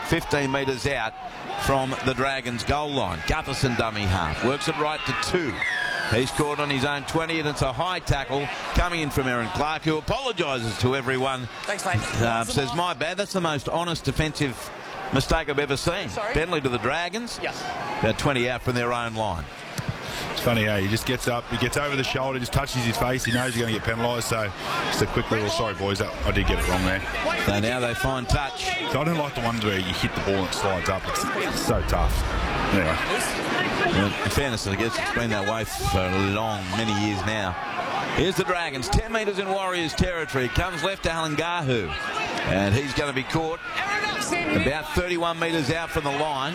15 metres out from the Dragons goal line. Gutherson dummy half, works it right to 2. He's caught on his own 20, and it's a high tackle coming in from Aaron Clark, who apologises to everyone. Thanks, mate. Says, my bad, that's the most honest defensive mistake I've ever seen. Sorry? Penalty to the Dragons. Yes. About 20 out from their own line. It's funny, he just gets up, he gets over the shoulder, just touches his face, he knows he's going to get penalised, so just a quick little, sorry boys, I did get it wrong there. So now they find touch. So I don't like the ones where you hit the ball and it slides up, it's so tough. Anyway. Well, in fairness, I guess it's been that way for many years now. Here's the Dragons, 10 metres in Warriors territory. Comes left to Halangahu, and he's going to be caught about 31 metres out from the line.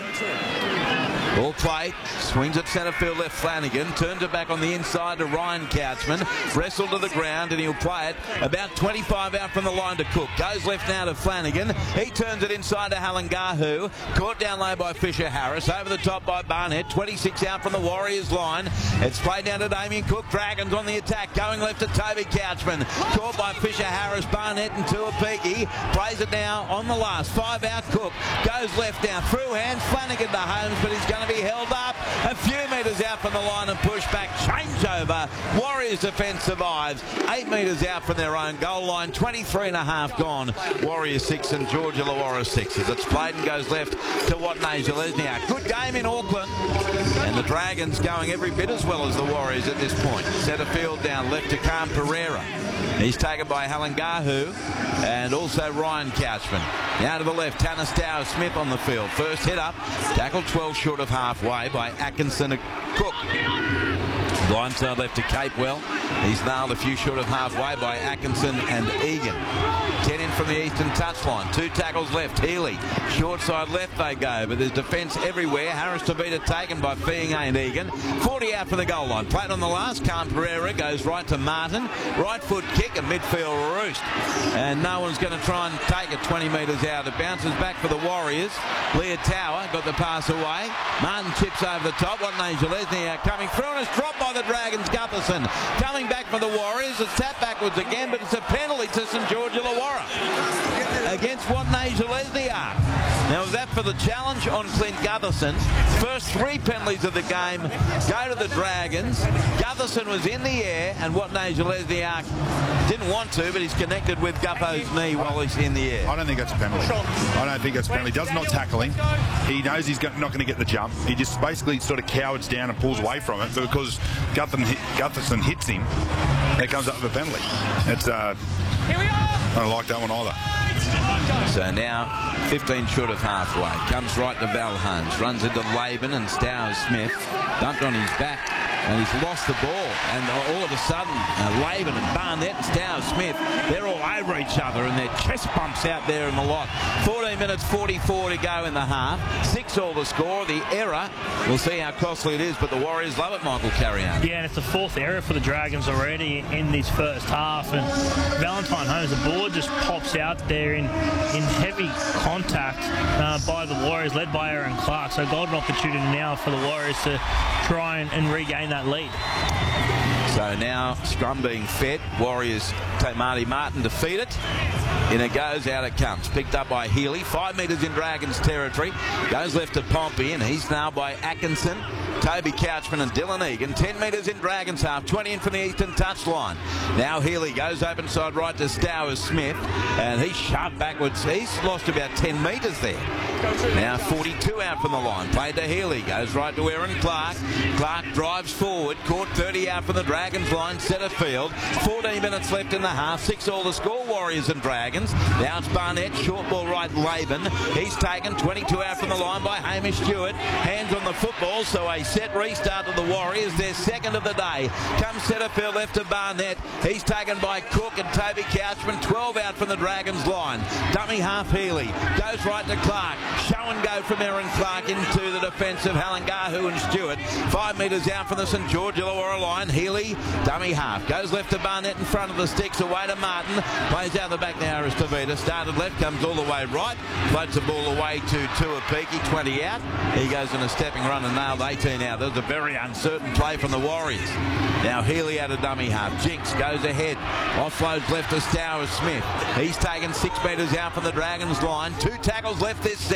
Ball play, swings at centre field left Flanagan, turns it back on the inside to Ryan Couchman, wrestled to the ground, and he'll play it about 25 out from the line to Cook. Goes left now to Flanagan, he turns it inside to Halangahu, caught down low by Fisher Harris, over the top by Barnett, 26 out from the Warriors line. It's played down to Damien Cook, Dragons on the attack, going left to Toby Couchman, caught by Fisher Harris, Barnett and Tuapiki, plays it now on the last, 5 out Cook, goes left now, through hands, Flanagan to Holmes, but he's going to be held up a few metres out from the line and pushed back. Changeover. Warriors defence survives. 8 metres out from their own goal line. 23 and a half gone. Warriors 6 and Georgia Illawarra 6. As it's played and goes left to Watney Zelezniak. Good game in Auckland. And the Dragons going every bit as well as the Warriors at this point. Centre field down left to Khan Pereira. He's taken by Halangahu and also Ryan Couchman. Now to the left, Tanner Stow Smith on the field. First hit up, tackle 12 short of halfway by Atkinson and Cook. Blindside left to Capewell. He's nailed a few short of halfway by Atkinson and Egan. 10 in from the eastern touchline. 2 tackles left. Healy. Short side left they go, but there's defence everywhere. Harris Tavita taken by Feing and Egan. 40 out for the goal line. Played on the last. Khan Pereira goes right to Martin. Right foot kick, a midfield roost. And no one's going to try and take it 20 metres out. It bounces back for the Warriors. Leah Tower got the pass away. Martin chips over the top. Watney Zelezniak coming through, and it's dropped by the Dragons. Gutherson coming back for the Warriors. It's tapped backwards again, but it's a penalty to St George Illawarra against Watney Zelezniak. Now, was that for the challenge on Clint Gutherson? First 3 penalties of the game go to the Dragons. Gutherson was in the air, and Watney Zelezniak didn't want to, but he's connected with Gutho's knee while he's in the air. I don't think that's a penalty. I don't think that's a penalty. He does not tackle him. He knows he's not going to get the jump. He just basically sort of cowards down and pulls away from it, but because Gutherson hits him, it comes up with a penalty. It's I don't like that one either. So now 15 short of halfway. Comes right to Val Huns. Runs into Laban and Stowers Smith. Dumped on his back. And he's lost the ball. And all of a sudden, Laban and Barnett and Stowers Smith, they're all over each other, and their chest bumps out there in the lot. 14 minutes 44 to go in the half. 6-all the score. The error, we'll see how costly it is, but the Warriors love it, Michael Carrion. Yeah, and it's the 4th error for the Dragons already in this first half. And Valentine Holmes, the ball just pops out there in heavy contact by the Warriors, led by Aaron Clark. So golden opportunity now for the Warriors to try and regain that lead. So now scrum being fed. Warriors take Marty Martin to feed it. In it goes, out it comes. Picked up by Healy. 5 metres in Dragons territory. Goes left to Pompey, and he's now by Atkinson, Toby Couchman and Dylan Egan. 10 metres in Dragons half. 20 in from the eastern touchline. Now Healy goes open side right to Stowers Smith, and he's sharp backwards. He's lost about 10 metres there. Now 42 out from the line. Played to Healy. Goes right to Aaron Clark. Clark drives forward. Caught 30 out from the Dragons line. Centre field. 14 minutes left in the half. 6-all the score. Warriors and Dragons. Now it's Barnett. Short ball right Laban. He's taken 22 out from the line by Hamish Stewart. Hands on the football. So a set restart to the Warriors. Their second of the day. Comes centre field left to Barnett. He's taken by Cook and Toby Couchman. 12 out from the Dragons line. Dummy half Healy. Goes right to Clark. Show and go from Aaron Clark into the defence of Halangahu and Stewart. 5 metres out from the St George Illawarra line. Healy, dummy half. Goes left to Barnett in front of the sticks. Away to Martin. Plays out the back now as Tavita. Started left, comes all the way right. Floats the ball away to Tuapiki. 20 out. He goes in a stepping run and nailed 18 out. That was a very uncertain play from the Warriors. Now Healy out of dummy half. Jinks goes ahead. Offloads left to Stowers Smith. He's taken 6 metres out from the Dragons line. 2 tackles left this set.